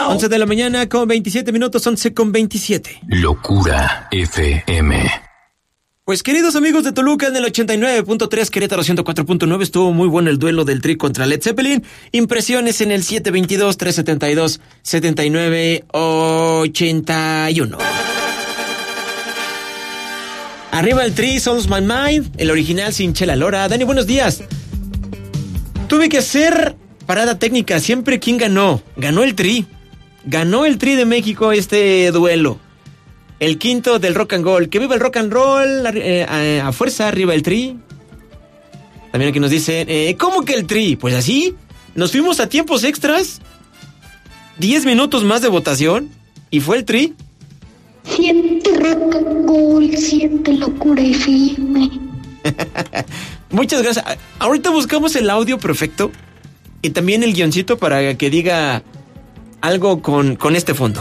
11 de la mañana con 27 minutos, 11 con 27. Locura FM. Pues queridos amigos de Toluca, en el 89.3, Querétaro 104.9, estuvo muy bueno el duelo del Tri contra Led Zeppelin. Impresiones en el 722-372-7981. Arriba el Tri, Songs My Mind, el original sin Chela Lora. Dani, buenos días. Tuve que hacer parada técnica. Siempre, ¿quién ganó? Ganó el Tri. Ganó el Tri de México este duelo. El quinto del rock and roll. Que viva el rock and roll. A fuerza, arriba el Tri. También aquí nos dicen, ¿cómo que el Tri? Pues así, nos fuimos a tiempos extras. 10 minutos más de votación. Y fue el Tri. Siente rock and roll, siente Locura FM. Muchas gracias. Ahorita buscamos el audio perfecto. Y también el guioncito para que diga algo con este fondo.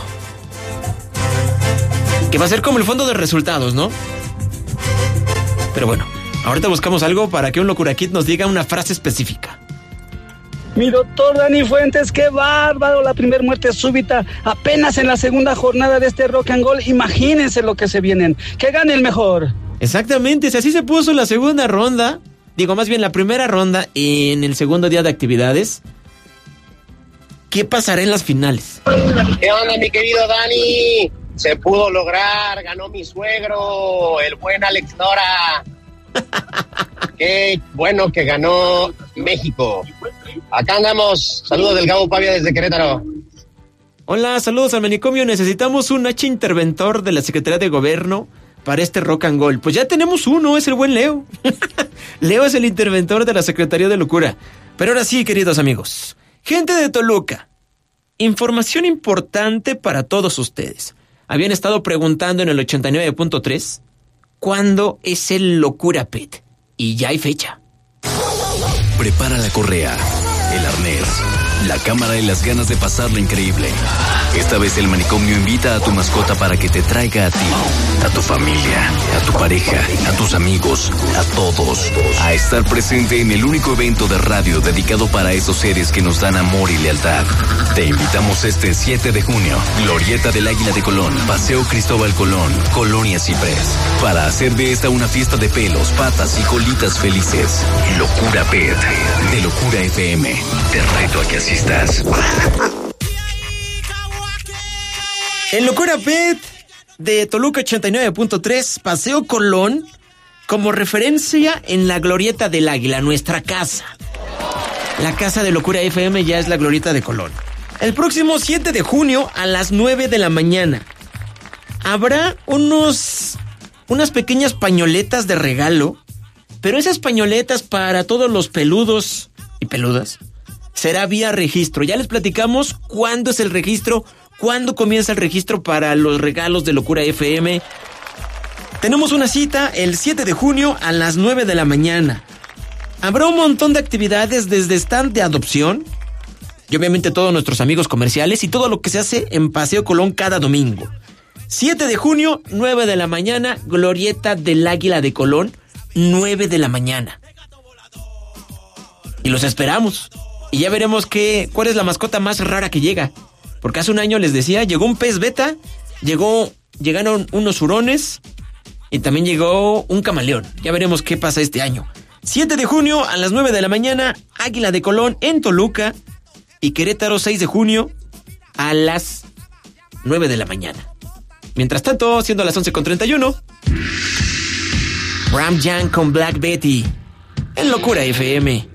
Que va a ser como el fondo de resultados, ¿no? Pero bueno, ahorita buscamos algo para que un Locura Kid nos diga una frase específica. Mi doctor Dani Fuentes, qué bárbaro, la primera muerte súbita, apenas en la segunda jornada de este rock and roll. Imagínense lo que se vienen, que gane el mejor. Exactamente, si así se puso la segunda ronda, digo más bien la primera ronda en el segundo día de actividades, ¿qué pasará en las finales? ¿Qué onda, mi querido Dani? Se pudo lograr, ganó mi suegro, el buen Alex Nora. Qué bueno que ganó México. Acá andamos. Saludos del Gabo Pavia desde Querétaro. Hola, saludos al manicomio. Necesitamos un H interventor de la Secretaría de Gobierno para este rock and roll. Pues ya tenemos uno, es el buen Leo. Leo es el interventor de la Secretaría de Locura. Pero ahora sí, queridos amigos. Gente de Toluca, información importante para todos ustedes. Habían estado preguntando en el 89.3 ¿cuándo es el Locura Pet? Y ya hay fecha. Prepara la correa, el arnés, la cámara y las ganas de pasarla increíble. Esta vez el manicomio invita a tu mascota para que te traiga a ti, a tu familia, a tu pareja, a tus amigos, a todos, a estar presente en el único evento de radio dedicado para esos seres que nos dan amor y lealtad. Te invitamos este 7 de junio, Glorieta del Águila de Colón, Paseo Cristóbal Colón, Colonia Ciprés, para hacer de esta una fiesta de pelos, patas y colitas felices. Locura Pet, de Locura FM. Te reto a que asistas. En Locura Pet de Toluca 89.3, Paseo Colón, como referencia en la Glorieta del Águila, nuestra casa. La casa de Locura FM ya es la Glorieta de Colón. El próximo 7 de junio a las 9 de la mañana habrá unas pequeñas pañoletas de regalo, pero esas pañoletas para todos los peludos y peludas será vía registro. Ya les platicamos cuándo es el registro, cuándo comienza el registro para los regalos de Locura FM. Tenemos una cita el 7 de junio a las 9 de la mañana. Habrá un montón de actividades desde stand de adopción y obviamente todos nuestros amigos comerciales y todo lo que se hace en Paseo Colón cada domingo. 7 de junio, 9 de la mañana, Glorieta del Águila de Colón, 9 de la mañana. Y los esperamos. Y ya veremos cuál es la mascota más rara que llega. Porque hace un año les decía, llegó un pez beta, llegaron unos hurones y también llegó un camaleón. Ya veremos qué pasa este año. 7 de junio a las 9 de la mañana, Águila de Colón en Toluca y Querétaro 6 de junio a las 9 de la mañana. Mientras tanto, siendo las 11:31, Ram Jam con Black Betty en Locura FM.